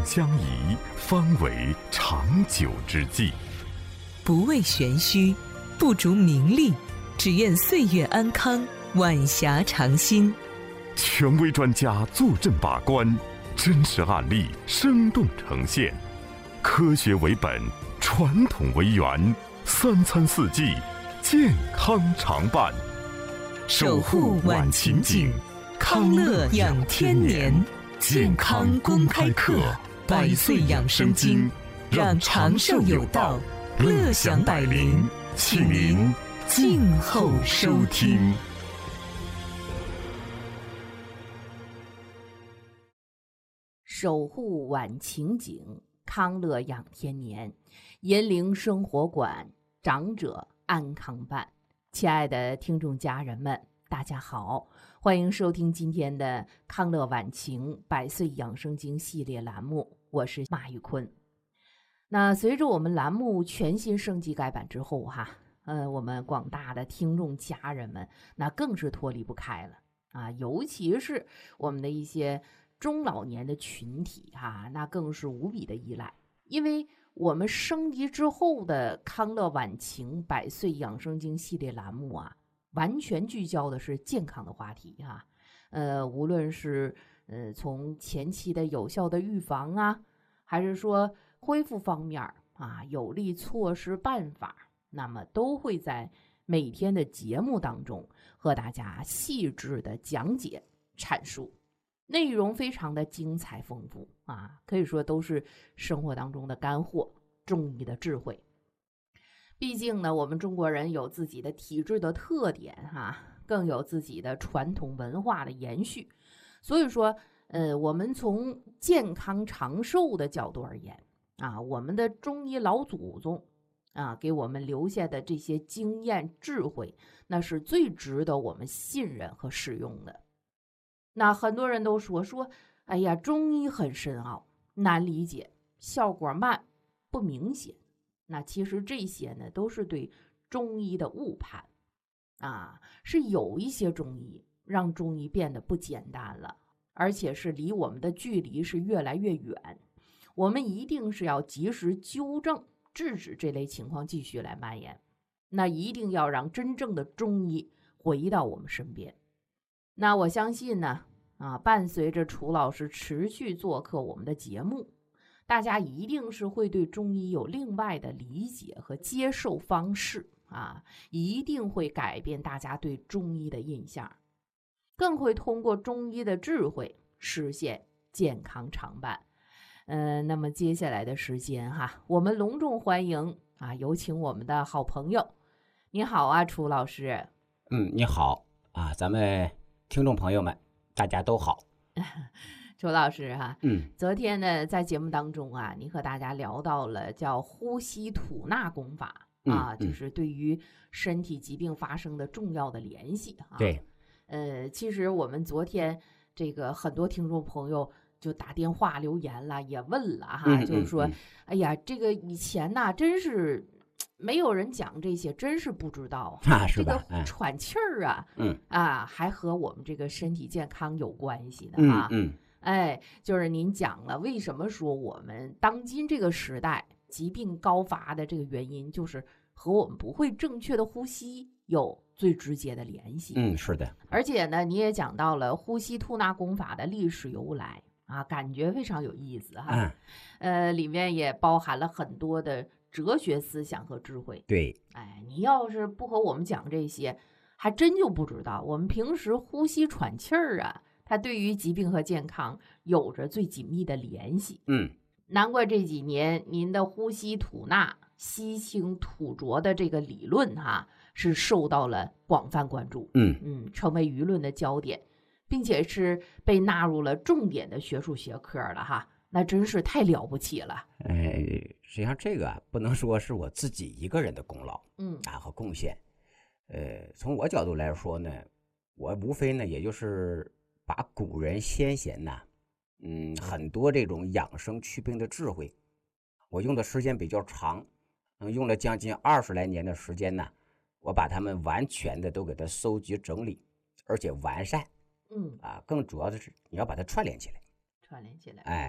相宜，方为长久之计。 不为玄虚，不逐名利，只愿岁月安康，晚霞常新。 权威专家坐镇把关，真实案例生动呈现，科学为本，传统为源，3餐4季，健康常伴。 守护晚晴景，康乐养天年，健康公开课，100岁养生经，让长寿有道，乐享百龄，请您静候收听。 守护晚晴景，康乐养天年，银铃生活馆，长者安康办。亲爱的听众家人们，大家好，欢迎收听今天的康乐晚晴100岁养生经系列栏目，我是马玉坤。那随着我们栏目全新升级改版之后我们广大的听众家人们那更是脱离不开了啊，尤其是我们的一些中老年的群体那更是无比的依赖，因为我们升级之后的康乐晚晴100岁养生经系列栏目完全聚焦的是健康的话题无论是从前期的有效的预防还是说恢复方面有力措施办法，那么都会在每天的节目当中和大家细致的讲解阐述，内容非常的精彩丰富可以说都是生活当中的干货，中医的智慧。毕竟呢，我们中国人有自己的体质的特点更有自己的传统文化的延续，所以说我们从健康长寿的角度而言我们的中医老祖宗给我们留下的这些经验智慧，那是最值得我们信任和使用的。那很多人都说哎呀，中医很深奥，难理解，效果慢，不明显。那其实这些呢，都是对中医的误判是有一些中医让中医变得不简单了，而且是离我们的距离是越来越远。我们一定是要及时纠正，制止这类情况继续来蔓延。那一定要让真正的中医回到我们身边。那我相信呢伴随着楚老师持续做客我们的节目，大家一定是会对中医有另外的理解和接受方式一定会改变大家对中医的印象，更会通过中医的智慧实现健康常伴。那么接下来的时间我们隆重欢迎有请我们的好朋友。你好楚老师。 你好咱们听众朋友们大家都好。 楚老师昨天呢在节目当中你和大家聊到了叫呼吸吐纳功法就是对于身体疾病发生的重要的联系对。 其实我们昨天这个很多听众朋友就打电话留言了，也问了就是说哎呀，这个以前真是没有人讲这些，真是不知道是吧？ 这个喘气儿还和我们这个身体健康有关系的就是您讲了为什么说我们当今这个时代疾病高发的这个原因，就是和我们不会正确的呼吸有最直接的联系。 是的。 而且呢，你也讲到了呼吸吐纳功法的历史由来感觉非常有意思里面也包含了很多的哲学思想和智慧。 对。 你要是不和我们讲这些，还真就不知道我们平时呼吸喘气儿它对于疾病和健康有着最紧密的联系。难怪这几年您的呼吸吐纳、吸清吐浊的这个理论是受到了广泛关注，成为舆论的焦点，并且是被纳入了重点的学术学科了那真是太了不起了。 实际上这个不能说是我自己一个人的功劳和贡献。从我角度来说呢，我无非呢也就是把古人先贤很多这种养生祛病的智慧，我用的时间比较长，用了将近20来年的时间我把它们完全的都给它搜集整理，而且完善。更主要的是你要把它串联起来。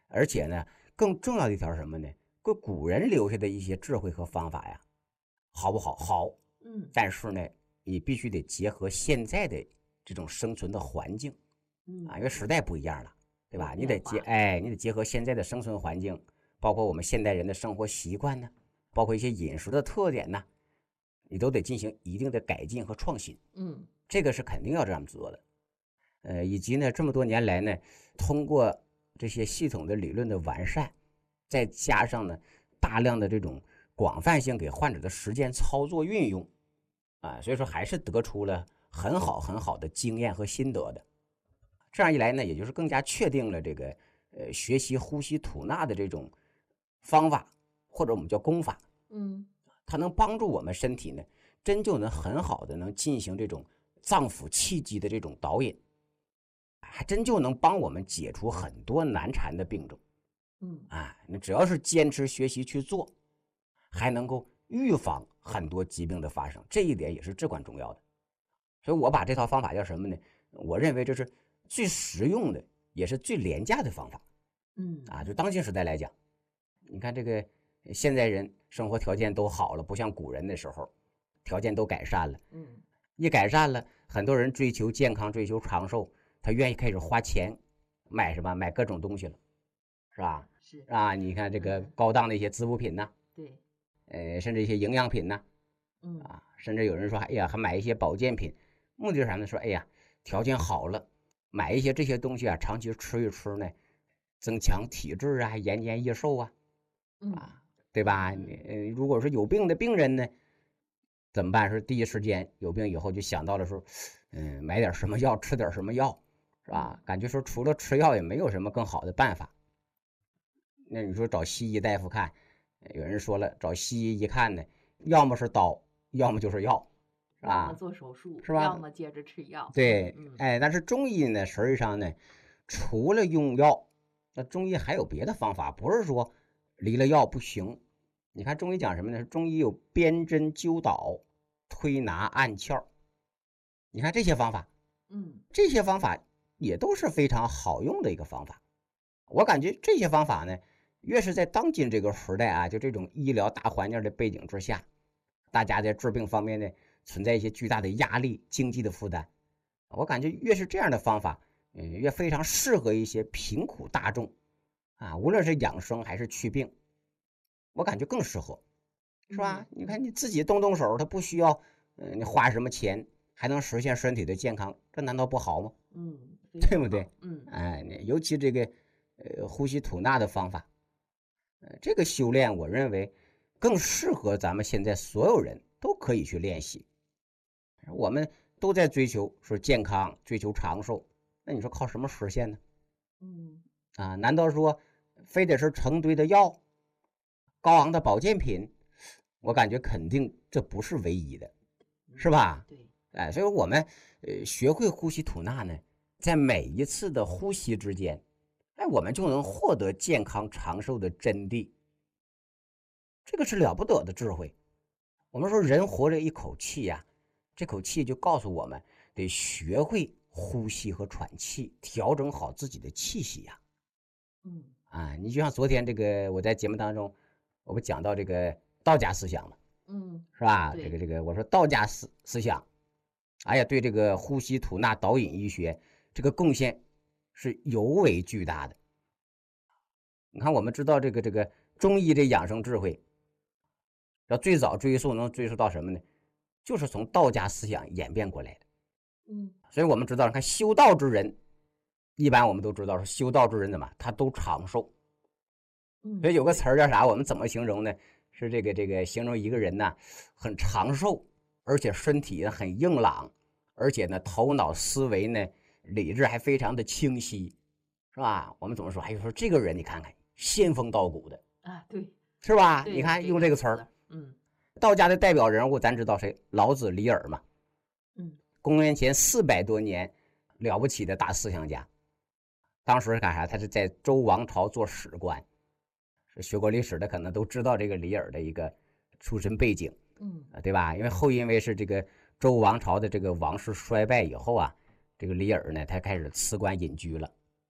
而且呢，更重要的一条是什么呢？古人留下的一些智慧和方法呀，好不好？好，但是呢，你必须得结合现在的这种生存的环境，因为时代不一样了，对吧？你得结合现在的生存环境，包括我们现代人的生活习惯呢，包括一些饮食的特点呢，你都得进行一定的改进和创新。这个是肯定要这样做的。以及呢，这么多年来呢，通过这些系统的理论的完善，再加上呢大量的这种广泛性给患者的实践操作运用，所以说还是得出了很好的经验和心得的。这样一来呢，也就是更加确定了这个学习呼吸吐纳的这种方法，或者我们叫功法，它能帮助我们身体呢，真就能很好的能进行这种脏腑气机的这种导引，还真就能帮我们解除很多难缠的病症。你只要是坚持学习去做，还能够预防很多疾病的发生，这一点也是至关重要的。所以我把这套方法叫什么呢？我认为这是最实用的，也是最廉价的方法。就当今时代来讲，你看这个现在人生活条件都好了，不像古人的时候，条件都改善了。一改善了，很多人追求健康，追求长寿，他愿意开始花钱买什么？买各种东西了，是吧？ 是啊，你看这个高档的一些滋补品呢， 对， 甚至一些营养品呢，甚至有人说，哎呀，还买一些保健品，目的是啥呢？说，哎呀，条件好了，买一些这些东西啊，长期吃一吃呢，增强体质啊，延年益寿啊，对吧？如果是有病的病人呢，怎么办？是第一时间有病以后就想到了说，买点什么药，吃点什么药，是吧？感觉说除了吃药也没有什么更好的办法。那你说找西医大夫看，有人说了，找西医一看呢，要么是刀，要么就是药，是吧？ 要么做手术， 是吧？ 要么接着吃药。 对，但是中医呢，实际上呢，除了用药，那中医还有别的方法，不是说离了药不行。你看中医讲什么呢？中医有鞭针灸导、推拿按窍，你看这些方法，这些方法也都是非常好用的一个方法。我感觉这些方法呢，越是在当今这个时代啊，就这种医疗大环境的背景之下，大家在治病方面呢存在一些巨大的压力、经济的负担，我感觉越是这样的方法，越非常适合一些贫苦大众无论是养生还是祛病，我感觉更适合，是吧？你看你自己动动手，它不需要你花什么钱，还能实现身体的健康，这难道不好吗？对不对？尤其这个呼吸吐纳的方法，这个修炼我认为更适合咱们现在所有人都可以去练习。我们都在追求说健康，追求长寿，那你说靠什么实现呢？难道说非得是成堆的药、高昂的保健品？我感觉肯定这不是唯一的，是吧？ 对， 所以我们学会呼吸吐纳呢，在每一次的呼吸之间，我们就能获得健康长寿的真谛。这个是了不得的智慧。我们说人活着一口气呀，这口气就告诉我们得学会呼吸和喘气，调整好自己的气息呀。你就像昨天这个我在节目当中，我不讲到这个道家思想嘛，是吧？这个我说道家思想，对这个呼吸吐纳导引医学这个贡献是尤为巨大的。你看我们知道这个中医这养生智慧，要最早能追溯到什么呢？就是从道家思想演变过来的。所以我们知道，看修道之人，一般我们都知道说修道之人怎么他都长寿。所以有个词儿叫啥？我们怎么形容呢？是这个形容一个人呢很长寿，而且身体很硬朗，而且呢头脑思维呢理智还非常的清晰，是吧？我们怎么说？说这个人你看看仙风道骨的对， 是吧？你看用这个词儿，道家的代表人物咱知道谁？老子、李耳嘛。公元前400多年，了不起的大思想家。当时干啥？他是在周王朝做史官。学过历史的可能都知道这个李耳的一个出身背景，对吧？因为是这个周王朝的这个王室衰败以后啊，这个李耳呢，他开始辞官隐居了，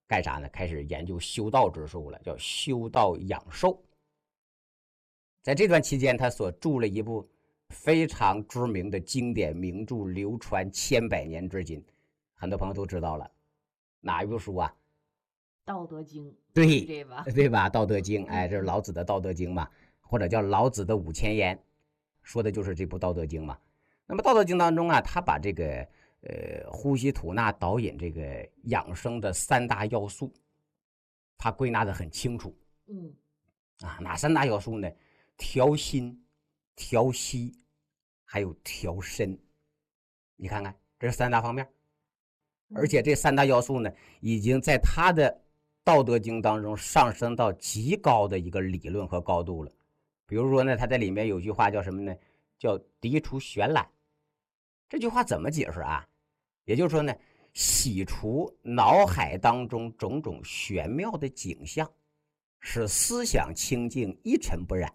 干啥呢？开始研究修道之术了，叫修道养寿。在这段期间，他所著了一部非常知名的经典名著，流传千百年至今，很多朋友都知道了。哪一部书啊？ 道德经。 对， 对吧？ 对吧？道德经，哎，这是老子的道德经嘛，或者叫老子的5000言，说的就是这部道德经嘛。那么道德经当中啊，他把这个呼吸吐纳导引这个养生的3大要素，他归纳的很清楚。哪3大要素呢？调心、调息，还有调身。你看看，这是3大方面。而且这3大要素呢，已经在他的道德经当中上升到极高的一个理论和高度了。比如说呢，他在里面有句话叫什么呢？叫涤除玄览。这句话怎么解释啊？也就是说呢，洗除脑海当中种种玄妙的景象，使思想清净一尘不染。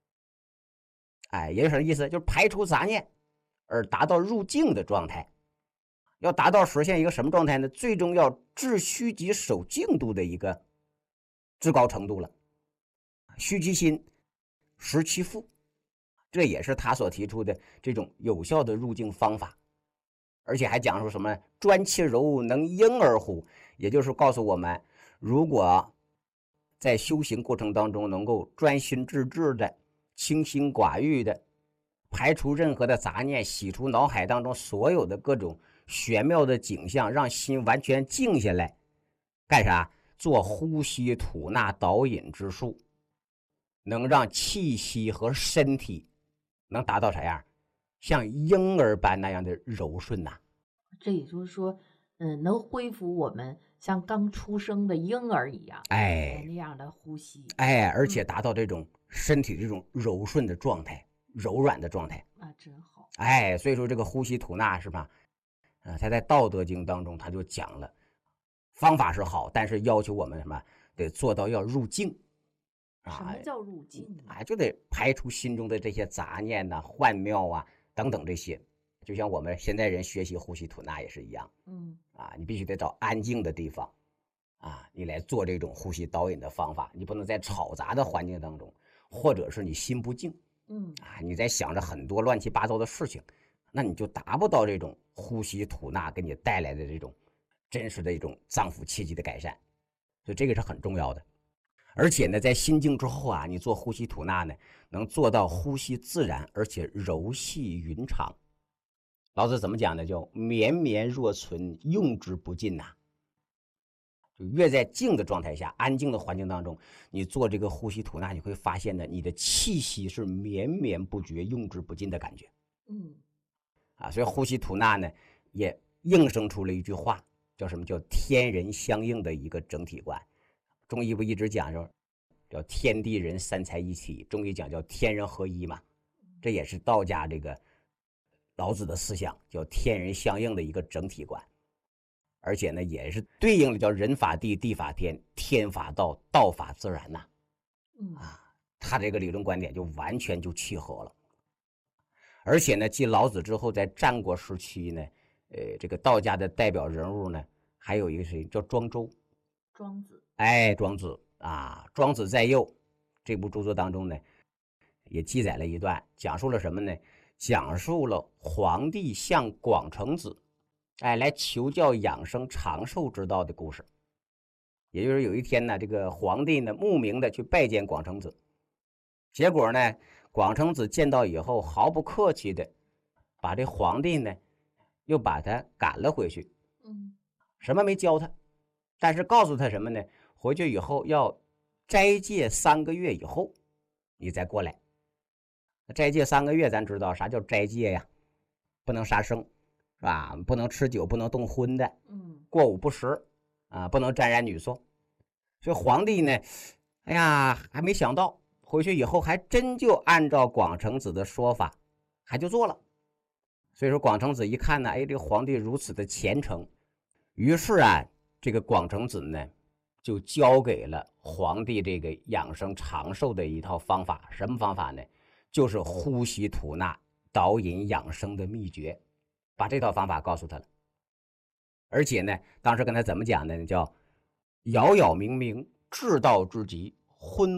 也就是什么意思？就是排除杂念，而达到入静的状态。要达到实现一个什么状态呢？最终要治虚极守静度的一个至高程度了。虚其心，实其腹，这也是他所提出的这种有效的入静方法。而且还讲述什么专其柔能婴儿乎，也就是告诉我们，如果在修行过程当中能够专心致志的、清心寡欲的排除任何的杂念，洗除脑海当中所有的各种玄妙的景象，让心完全静下来，干啥？做呼吸吐纳导引之术，能让气息和身体能达到啥样？像婴儿般那样的柔顺呐。 这也就是说，能恢复我们像刚出生的婴儿一样，那样的呼吸， 而且达到这种身体这种柔顺的状态、柔软的状态啊，真好。 所以说这个呼吸吐纳是吧？他在《道德经》当中他就讲了，方法是好，但是要求我们什么？得做到要入静。 什么叫入静呢？ 就得排除心中的这些杂念呐、幻妙啊等等这些。就像我们现代人学习呼吸吐纳也是一样，你必须得找安静的地方，你来做这种呼吸导引的方法。你不能在吵杂的环境当中，或者是你心不静，你在想着很多乱七八糟的事情，那你就达不到这种呼吸吐纳给你带来的这种真实的一种脏腑气机的改善。所以这个是很重要的。而且呢，在心静之后你做呼吸吐纳呢，能做到呼吸自然，而且柔细匀长。老子怎么讲呢？叫绵绵若存，用之不尽呐。就越在静的状态下、安静的环境当中，你做这个呼吸吐纳，你会发现呢，你的气息是绵绵不绝、用之不尽的感觉。所以呼吸吐纳呢，也应生出了一句话，叫什么？叫天人相应的一个整体观。中医不一直讲说，叫天地人三才一体，中医讲叫天人合一嘛。这也是道家这个老子的思想，叫天人相应的一个整体观。而且呢，也是对应的叫人法地，地法天，天法道，道法自然呐。他这个理论观点就完全就契合了。而且呢，继老子之后，在战国时期呢，这个道家的代表人物呢，还有一个谁叫庄周。 庄子。 庄子庄子在右这部著作当中呢，也记载了一段，讲述了什么呢？讲述了皇帝向广成子来求教养生长寿之道的故事。也就是有一天呢，这个皇帝呢慕名的去拜见广成子，结果呢，广成子见到以后毫不客气的把这皇帝呢又把他赶了回去。什么没教他，但是告诉他什么呢？回去以后要斋戒3个月以后你再过来。斋戒3个月，咱知道啥叫斋戒呀？不能杀生，是吧？不能吃酒，不能动荤的，过午不食不能沾染女色。所以皇帝呢，还没想到，回去以后还真就按照广成子的说法，还就做了。所以说广成子一看呢，这个皇帝如此的虔诚，于是这个广成子呢，就交给了皇帝这个养生长寿的一套方法。什么方法呢？就是呼吸吐纳导引养生的秘诀，把这套方法告诉他了。而且呢，当时跟他怎么讲呢？叫杳杳冥冥，至道之极，昏